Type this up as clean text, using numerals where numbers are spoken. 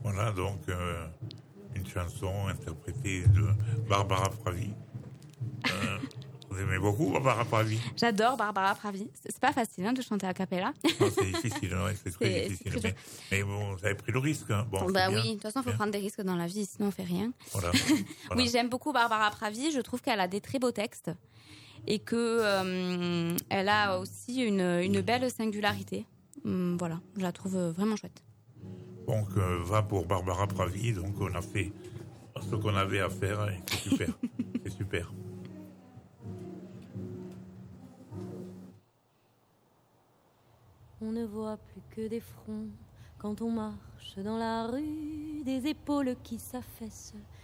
Voilà, donc une chanson interprétée de Barbara Pravi. Vous aimez beaucoup Barbara Pravi? J'adore Barbara Pravi. C'est pas facile de chanter a cappella. Non, c'est difficile, ouais, c'est très difficile. Mais bon, vous avez pris le risque. Hein. Bon, bah oui, de toute façon, il faut prendre des risques dans la vie, sinon on fait rien. Voilà. Oui, j'aime beaucoup Barbara Pravi. Je trouve qu'elle a des très beaux textes et que elle a aussi une belle singularité. Voilà, je la trouve vraiment chouette. Donc, va pour Barbara Pravi. Donc, on a fait ce qu'on avait à faire. Et c'est super. C'est super. On ne voit plus que des fronts quand on marche dans la rue, des épaules qui s'affaissent,